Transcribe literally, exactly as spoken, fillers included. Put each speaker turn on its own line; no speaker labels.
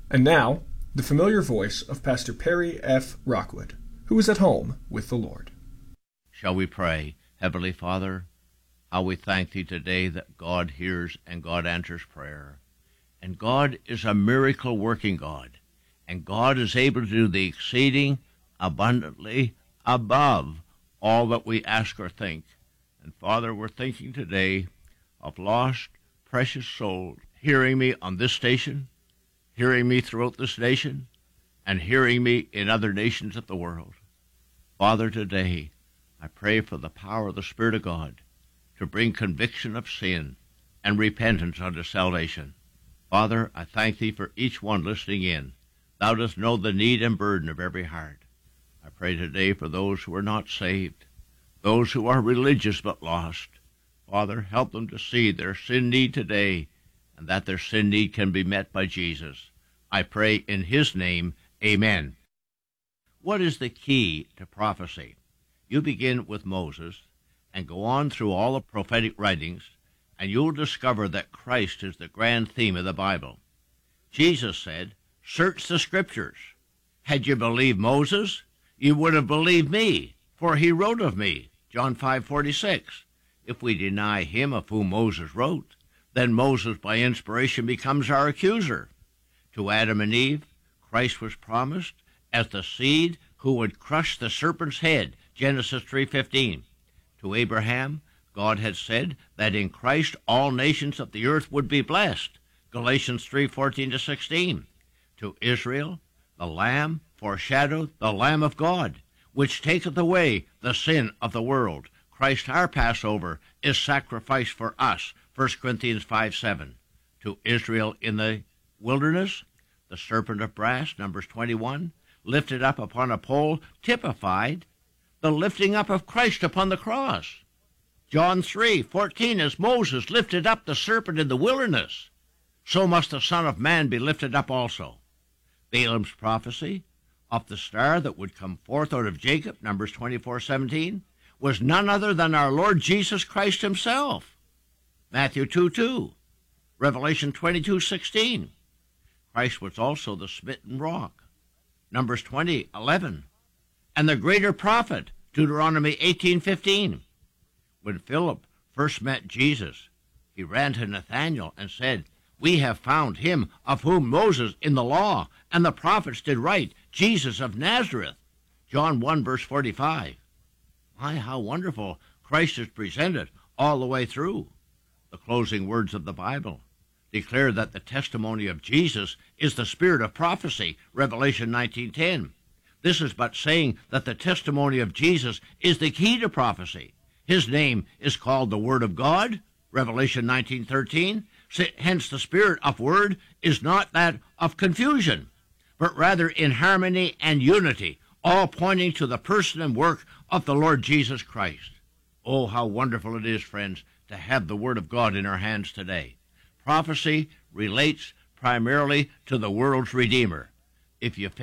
And now, the familiar voice of Pastor Perry F. Rockwood, who is at home with the Lord.
Shall we pray? Heavenly Father, how we thank Thee today that God hears and God answers prayer. And God is a miracle-working God. And God is able to do the exceeding abundantly above all that we ask or think. And Father, we're thinking today of lost, precious souls hearing me on this station, hearing me throughout this nation, and hearing me in other nations of the world. Father, today I pray for the power of the Spirit of God to bring conviction of sin and repentance unto salvation. Father, I thank Thee for each one listening in. Thou dost know the need and burden of every heart. I pray today for those who are not saved, those who are religious but lost. Father, help them to see their sin need today, and that their sin need can be met by Jesus. I pray in His name, amen. What is the key to prophecy? You begin with Moses and go on through all the prophetic writings, and you'll discover that Christ is the grand theme of the Bible. Jesus said, "Search the Scriptures. Had you believed Moses, you would have believed me, for he wrote of me." John five forty-six. If we deny him of whom Moses wrote, then Moses by inspiration becomes our accuser. To Adam and Eve, Christ was promised as the seed who would crush the serpent's head, Genesis three fifteen. To Abraham, God had said that in Christ all nations of the earth would be blessed, Galatians three fourteen to sixteen. To Israel, the Lamb foreshadowed the Lamb of God, which taketh away the sin of the world. Christ our Passover is sacrificed for us, First Corinthians five seven. To Israel in the wilderness, the serpent of brass, Numbers twenty-one, lifted up upon a pole, typified the lifting up of Christ upon the cross. John three fourteen, as Moses lifted up the serpent in the wilderness, so must the Son of Man be lifted up also. Balaam's prophecy of the star that would come forth out of Jacob, Numbers twenty-four seventeen, was none other than our Lord Jesus Christ himself. Matthew two two, Revelation twenty-two sixteen. Christ was also the smitten rock, Numbers twenty eleven, and the greater prophet, Deuteronomy eighteen fifteen. When Philip first met Jesus, he ran to Nathanael and said, "We have found him of whom Moses in the law and the prophets did write, Jesus of Nazareth." John one verse forty-five. My, how wonderful Christ is presented all the way through. The closing words of the Bible declare that the testimony of Jesus is the spirit of prophecy, Revelation nineteen ten. This is but saying that the testimony of Jesus is the key to prophecy. His name is called the Word of God, Revelation nineteen thirteen. Hence the spirit of word is not that of confusion, but rather in harmony and unity, all pointing to the person and work of the Lord Jesus Christ. Oh, how wonderful it is, friends, to have the Word of God in our hands today. Prophecy relates primarily to the world's Redeemer. If you